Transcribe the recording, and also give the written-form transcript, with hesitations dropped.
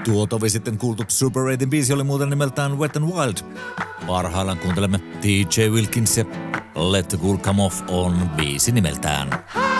Tuo tovi sitten kuultu Super 8 biisi oli muuten nimeltään Wet n Wild. Parhaillaan kuuntelemme TJ Wilkins ja Let the Cool Come Off on biisi nimeltään.